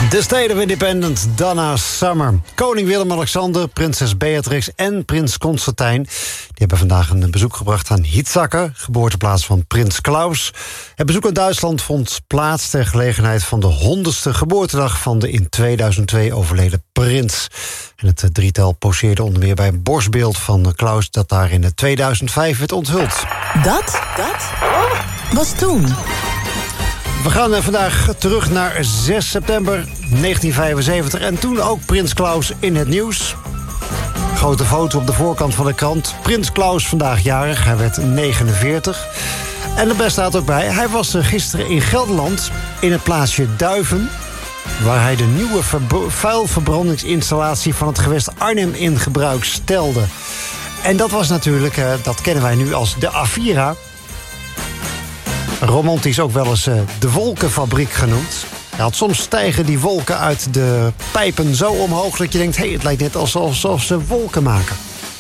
The State of Independence, Donna Summer. Koning Willem-Alexander, prinses Beatrix en prins Constantijn... die hebben vandaag een bezoek gebracht aan Hitzacker... geboorteplaats van prins Klaus. Het bezoek aan Duitsland vond plaats ter gelegenheid... van de 100ste geboortedag van de in 2002 overleden prins. En het drietal poseerde onder meer bij een borstbeeld van Klaus... dat daar in 2005 werd onthuld. Dat was toen. We gaan vandaag terug naar 6 september 1975. En toen ook prins Klaus in het nieuws. Grote foto op de voorkant van de krant. Prins Klaus vandaag jarig, hij werd 49. En erbij staat ook bij, hij was gisteren in Gelderland... in het plaatsje Duiven... waar hij de nieuwe vuilverbrandingsinstallatie... van het gewest Arnhem in gebruik stelde. En dat was natuurlijk, dat kennen wij nu als de Avira... romantisch ook wel eens de wolkenfabriek genoemd. Ja, soms stijgen die wolken uit de pijpen zo omhoog... dat je denkt, het lijkt net alsof ze wolken maken.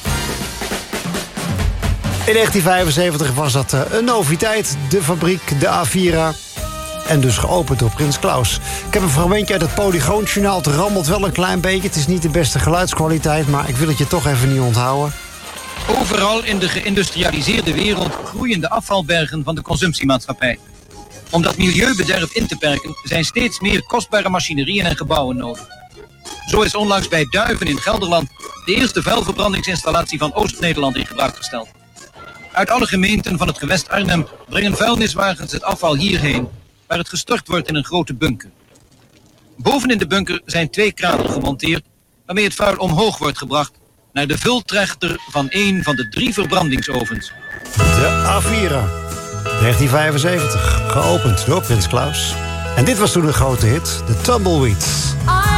In 1975 was dat een noviteit, de fabriek, de Avira... en dus geopend door prins Klaus. Ik heb een fragmentje uit het Polygoonjournaal. Het rammelt wel een klein beetje. Het is niet de beste geluidskwaliteit... maar ik wil het je toch even niet onthouden. Overal in de geïndustrialiseerde wereld groeien de afvalbergen van de consumptiemaatschappij. Om dat milieubederf in te perken zijn steeds meer kostbare machinerieën en gebouwen nodig. Zo is onlangs bij Duiven in Gelderland de eerste vuilverbrandingsinstallatie van Oost-Nederland in gebruik gesteld. Uit alle gemeenten van het gewest Arnhem brengen vuilniswagens het afval hierheen, waar het gestort wordt in een grote bunker. Boven in de bunker zijn 2 kranen gemonteerd, waarmee het vuil omhoog wordt gebracht naar de vultrechter van een van de 3 verbrandingsovens. De Avira, 1975, geopend door prins Klaus. En dit was toen een grote hit, de Tumbleweeds.